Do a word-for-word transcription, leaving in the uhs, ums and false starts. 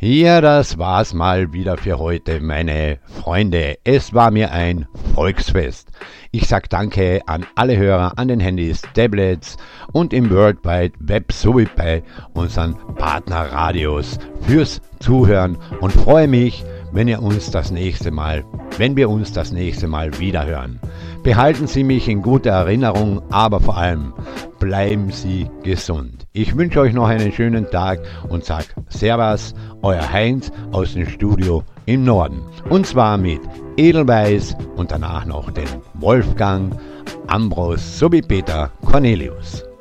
Ja, das war's mal wieder für heute, meine Freunde. Es war mir ein Volksfest. Ich sag Danke an alle Hörer an den Handys, Tablets und im World Wide Web sowie bei unseren Partnerradios fürs Zuhören und freue mich, wenn ihr uns das nächste Mal, wenn wir uns das nächste Mal wieder hören. Behalten Sie mich in guter Erinnerung, aber vor allem bleiben Sie gesund. Ich wünsche euch noch einen schönen Tag und sag Servus, euer Heinz aus dem Studio im Norden. Und zwar mit Edelweiss und danach noch den Wolfgang, Ambros sowie Peter Cornelius.